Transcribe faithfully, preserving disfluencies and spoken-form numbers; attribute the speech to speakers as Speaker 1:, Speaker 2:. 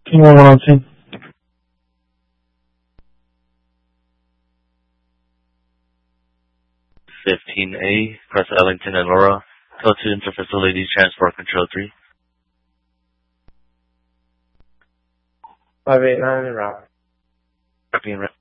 Speaker 1: Team one on scene.
Speaker 2: fifteen A, Crest Ellington and Laura. Code to Interfacility Transport Control three.
Speaker 3: five eight nine, route.
Speaker 2: Copy and